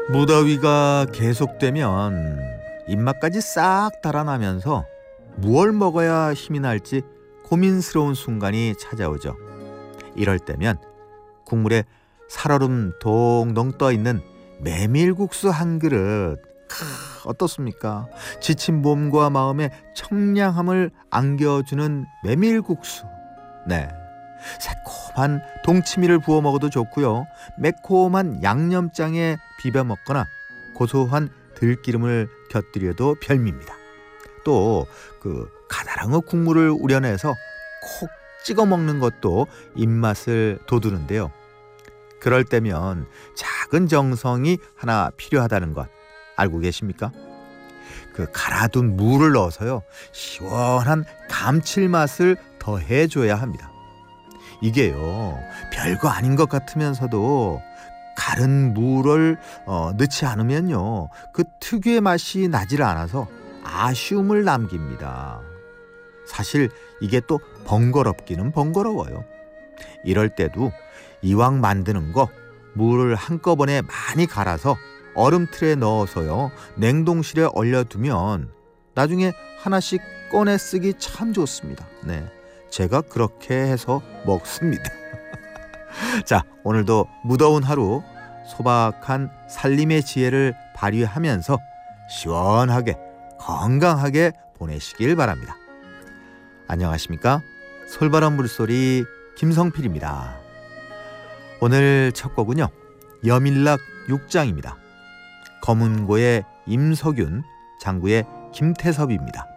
무더위가 계속되면 입맛까지 싹 달아나면서 무얼 먹어야 힘이 날지 고민스러운 순간이 찾아오죠. 이럴 때면 국물에 살얼음 동동 떠있는 메밀국수 한 그릇 어떻습니까? 지친 몸과 마음에 청량함을 안겨주는 메밀국수. 네, 새콤한 동치미를 부어 먹어도 좋고요. 매콤한 양념장에 비벼 먹거나 고소한 들기름을 곁들여도 별미입니다. 또 그 가다랑어 국물을 우려내서 콕 찍어 먹는 것도 입맛을 돋우는데요. 그럴 때면 작은 정성이 하나 필요하다는 것 알고 계십니까? 그 갈아둔 물을 넣어서요, 시원한 감칠맛을 더해줘야 합니다. 이게요, 별거 아닌 것 같으면서도 갈은 물을 넣지 않으면요, 그 특유의 맛이 나질 않아서 아쉬움을 남깁니다. 사실 이게 또 번거롭기는 번거로워요. 이럴 때도 이왕 만드는 거 물을 한꺼번에 많이 갈아서 얼음틀에 넣어서요, 냉동실에 얼려두면 나중에 하나씩 꺼내 쓰기 참 좋습니다. 네, 제가 그렇게 해서 먹습니다. 자, 오늘도 무더운 하루 소박한 살림의 지혜를 발휘하면서 시원하게 건강하게 보내시길 바랍니다. 안녕하십니까? 솔바람 물소리 김성필입니다. 오늘 첫 곡은요, 여밀락 6장입니다. 검은고의 임석윤, 장구의 김태섭입니다.